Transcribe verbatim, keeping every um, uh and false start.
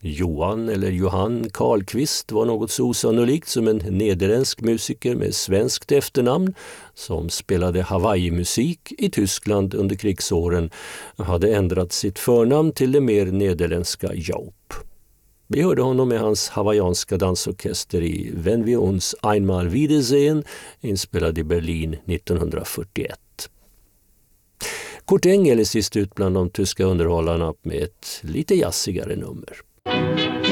Johan eller Johan Karlqvist var något så osannolikt som en nederländsk musiker med svenskt efternamn som spelade Hawaii-musik i Tyskland under krigsåren hade ändrat sitt förnamn till det mer nederländska Joop. Vi hörde honom med hans hawaiianska dansorkester i Wenn wir uns einmal wiedersehen, inspelad i Berlin nittonhundrafyrtioett. Kurt Engel är sist ut bland de tyska underhållarna med ett lite jassigare nummer.